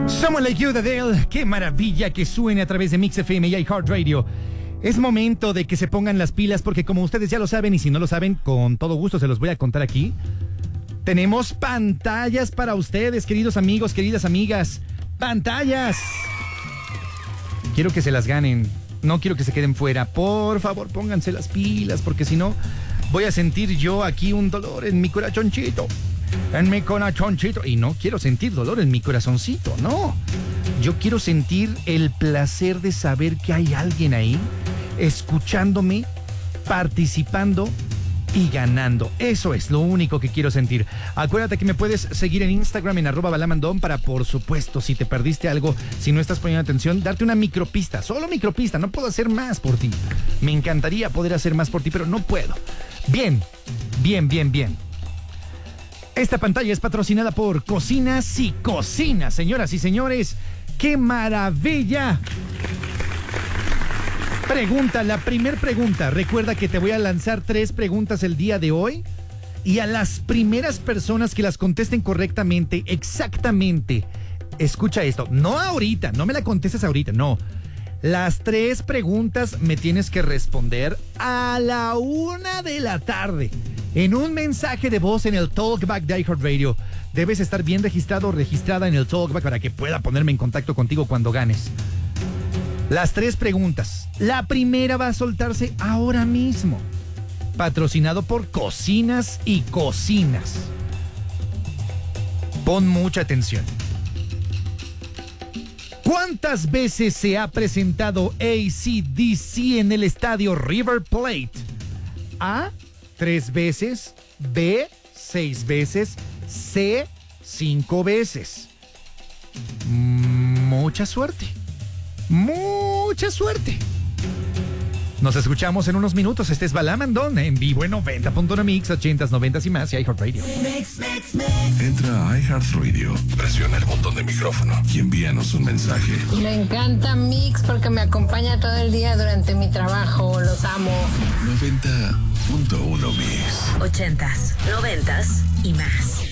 Someone Like You de Adele. Qué maravilla que suene a través de Mix FM y iHeartRadio. Es momento de que se pongan las pilas porque como ustedes ya lo saben y si no lo saben, con todo gusto se los voy a contar aquí. Tenemos pantallas para ustedes, queridos amigos, queridas amigas. ¡Pantallas! Quiero que se las ganen. No quiero que se queden fuera. Por favor, pónganse las pilas porque si no, voy a sentir yo aquí un dolor en mi corazoncito. En mi corazoncito. Y no quiero sentir dolor en mi corazoncito, no. Yo quiero sentir el placer de saber que hay alguien ahí, escuchándome, participando y ganando. Eso es lo único que quiero sentir. Acuérdate que me puedes seguir en Instagram en @balamandón para, por supuesto, si te perdiste algo, si no estás poniendo atención, darte una micropista, solo micropista. No puedo hacer más por ti. Me encantaría poder hacer más por ti, pero no puedo. Bien. Esta pantalla es patrocinada por Cocinas y Cocinas, señoras y señores. ¡Qué maravilla! Pregunta, la primer pregunta. Recuerda que te voy a lanzar 3 preguntas el día de hoy. Y a las primeras personas que las contesten correctamente, exactamente. Escucha esto. No ahorita, no me la contestes ahorita, no. Las 3 preguntas me tienes que responder a la 1 de la tarde. En un mensaje de voz en el Talkback de iHeartRadio. Debes estar bien registrado o registrada en el Talkback para que pueda ponerme en contacto contigo cuando ganes. Las 3 preguntas. La primera va a soltarse ahora mismo. Patrocinado por Cocinas y Cocinas. Pon mucha atención. ¿Cuántas veces se ha presentado AC/DC en el estadio River Plate? A, 3 veces. B, 6 veces. C, 5 veces. Mucha suerte. Mucha suerte. Nos escuchamos en unos minutos. Este es Balamandón en vivo en 90.1 Mix, 80s, 90s y más y iHeartRadio. Entra a iHeartRadio, presiona el botón de micrófono y envíanos un mensaje. Me encanta Mix porque me acompaña todo el día durante mi trabajo. Los amo. 90.1 Mix. 80s, 90s y más.